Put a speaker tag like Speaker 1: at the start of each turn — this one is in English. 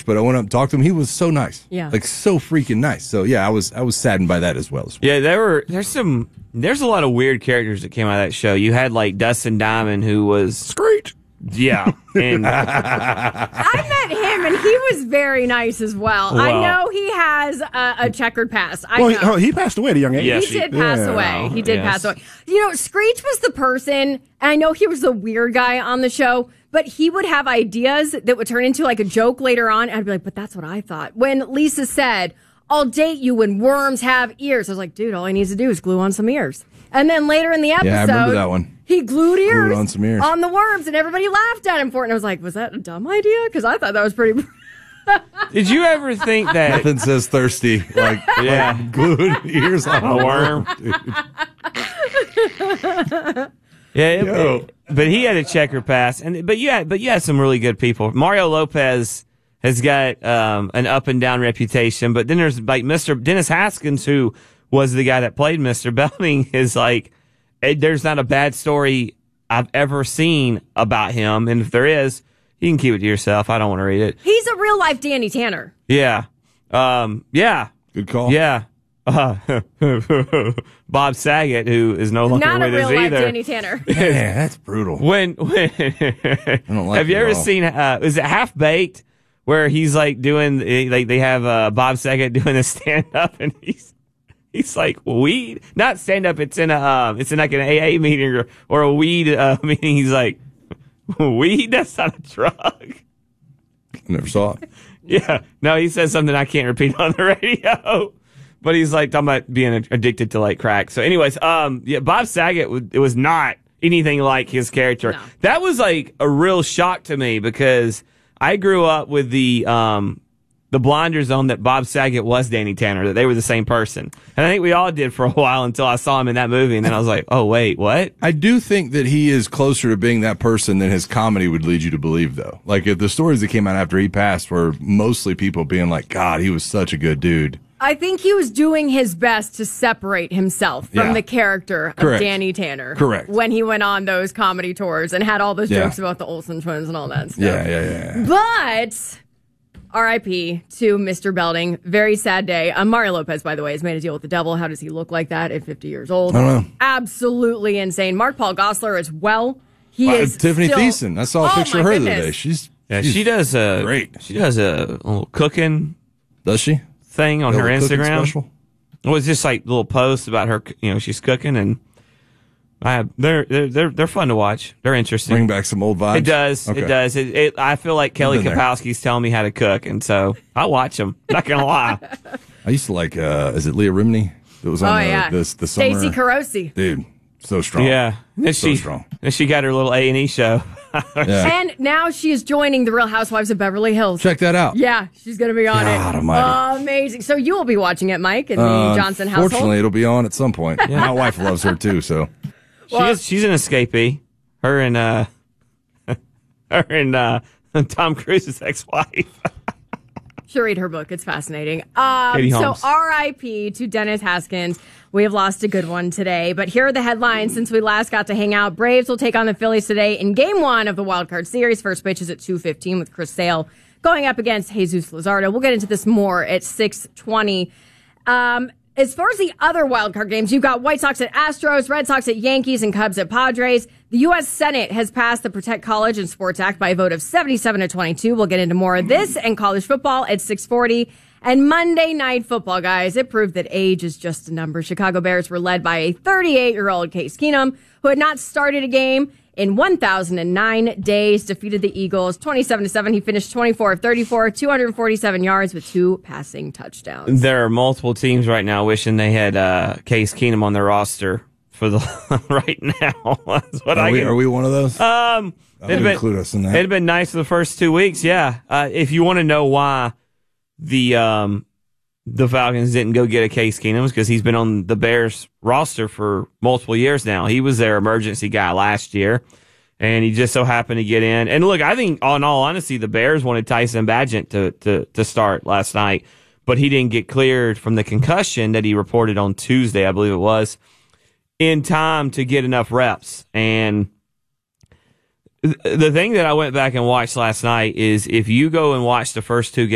Speaker 1: but I went up and talked to him. He was so nice.
Speaker 2: Yeah.
Speaker 1: Like, so freaking nice. So, yeah, I was saddened by that as well.
Speaker 3: Yeah, there's a lot of weird characters that came out of that show. You had, like, Dustin Diamond, who was...
Speaker 1: Screech.
Speaker 3: Yeah. And
Speaker 2: I met him, and he was very nice as well. I know he has a checkered past.
Speaker 4: He passed away at a young age.
Speaker 3: Yes,
Speaker 2: He did pass away. He did
Speaker 3: Yes.
Speaker 2: pass away. You know, Screech was the person, and I know he was the weird guy on the show, but he would have ideas that would turn into like a joke later on. And I'd be like, but that's what I thought. When Lisa said, I'll date you when worms have ears, I was like, dude, all he needs to do is glue on some ears. And then later in the episode,
Speaker 1: Yeah, I remember that one.
Speaker 2: He glued ears,
Speaker 1: on some ears
Speaker 2: on the worms, and everybody laughed at him for it. And I was like, was that a dumb idea? Because I thought that was pretty...
Speaker 3: did you ever think that...
Speaker 1: Nothing says thirsty like,
Speaker 3: Yeah.
Speaker 1: like glued ears on a worm. Dude.
Speaker 3: Yeah, but he had a checker pass, but you had some really good people. Mario Lopez has got an up and down reputation, but then there's like Mr. Dennis Haskins, who was the guy that played Mr. Belding, is like, there's not a bad story I've ever seen about him, and if there is, you can keep it to yourself. I don't want to read it.
Speaker 2: He's a real life Danny Tanner.
Speaker 3: Yeah, yeah,
Speaker 1: Good call.
Speaker 3: yeah. Bob Saget, who is no longer
Speaker 2: Not a
Speaker 3: with
Speaker 2: real
Speaker 3: us
Speaker 2: life
Speaker 3: either.
Speaker 2: Danny Tanner.
Speaker 1: Man, that's brutal.
Speaker 3: When
Speaker 1: I don't like
Speaker 3: have you
Speaker 1: it at
Speaker 3: ever
Speaker 1: all.
Speaker 3: seen? Is it Half Baked, where he's like doing like they have Bob Saget doing a stand up, and he's like weed, not stand up. It's in like an AA meeting or a weed meeting. He's like, weed? That's not a drug.
Speaker 1: Never saw it.
Speaker 3: Yeah, no, he says something I can't repeat on the radio. But he's like talking about being addicted to like crack. So, anyways, yeah, Bob Saget, it was not anything like his character.
Speaker 2: No.
Speaker 3: That was like a real shock to me because I grew up with the blinders on that Bob Saget was Danny Tanner, that they were the same person. And I think we all did for a while until I saw him in that movie, and then I was like, oh wait, what?
Speaker 1: I do think that he is closer to being that person than his comedy would lead you to believe, though. Like, if the stories that came out after he passed were mostly people being like, God, he was such a good dude.
Speaker 2: I think he was doing his best to separate himself from
Speaker 1: Yeah.
Speaker 2: the character of
Speaker 1: Correct.
Speaker 2: Danny Tanner.
Speaker 1: Correct.
Speaker 2: When he went on those comedy tours and had all those
Speaker 1: Yeah.
Speaker 2: jokes about the Olsen twins and all that stuff.
Speaker 1: Yeah.
Speaker 2: But R.I.P. to Mr. Belding. Very sad day. Mario Lopez, by the way, has made a deal with the devil. How does he look like that at 50 years old?
Speaker 1: I don't know.
Speaker 2: Absolutely insane. Mark Paul Gosselaar as well. He is
Speaker 1: Tiffany
Speaker 2: still...
Speaker 1: Thiessen. I saw a
Speaker 2: Oh,
Speaker 1: picture of
Speaker 2: my
Speaker 1: her the other
Speaker 2: goodness.
Speaker 1: day. She's
Speaker 3: She does
Speaker 1: great.
Speaker 3: She does a little cooking
Speaker 1: Does she?
Speaker 3: thing on her
Speaker 1: Little cooking
Speaker 3: Instagram.
Speaker 1: special?
Speaker 3: Well, it's just like little posts about her, she's cooking, and they're fun to watch. They're interesting.
Speaker 1: Bring back some old vibes.
Speaker 3: It does.
Speaker 1: Okay.
Speaker 3: It does. I feel like Kelly
Speaker 1: been there.
Speaker 3: Kapowski's telling me how to cook, and so I watch them. Not gonna lie.
Speaker 1: I used to like, is it Leah Remini? That was on the summer.
Speaker 2: Stacey Carosi.
Speaker 1: Dude, so strong.
Speaker 3: Yeah. And
Speaker 1: So strong.
Speaker 3: And she got her little A&E show.
Speaker 1: Yeah.
Speaker 2: And now she is joining the Real Housewives of Beverly Hills.
Speaker 1: Check that out.
Speaker 2: Yeah, she's going to be on
Speaker 1: God
Speaker 2: it.
Speaker 1: almighty.
Speaker 2: Amazing. So you will be watching it, Mike, in the Johnson household?
Speaker 1: Fortunately, it'll be on at some point. My wife loves her too, so.
Speaker 3: She's an escapee. Her and Tom Cruise's ex-wife.
Speaker 2: Should read her book. It's fascinating.
Speaker 3: Katie
Speaker 2: So
Speaker 3: Holmes.
Speaker 2: R.I.P. to Dennis Haskins. We have lost a good one today. But here are the headlines since we last got to hang out. Braves will take on the Phillies today in Game 1 of the Wild Card Series. First pitch is at 2:15 with Chris Sale going up against Jesus Luzardo. We'll get into this more at 6:20. As far as the other wild card games, you've got White Sox at Astros, Red Sox at Yankees, and Cubs at Padres. The U.S. Senate has passed the Protect College and Sports Act by a vote of 77-22. We'll get into more of this and college football at 6:40. And Monday Night Football, guys, it proved that age is just a number. Chicago Bears were led by a 38-year-old Case Keenum, who had not started a game in 1,009 days, defeated the Eagles 27-7. He finished 24 of 34, 247 yards with 2 passing touchdowns.
Speaker 3: There are multiple teams right now wishing they had Case Keenum on their roster for the right now. That's what
Speaker 1: Are we one of those? I would include us in that.
Speaker 3: It'd been nice for the first 2 weeks, yeah. If you want to know why the Falcons didn't go get a Case Keenum, because he's been on the Bears roster for multiple years now. He was their emergency guy last year, and he just so happened to get in. And look, I think, in all honesty, the Bears wanted Tyson Bagent to start last night, but he didn't get cleared from the concussion that he reported on Tuesday, I believe it was, in time to get enough reps. And the thing that I went back and watched last night is if you go and watch the first 2 games,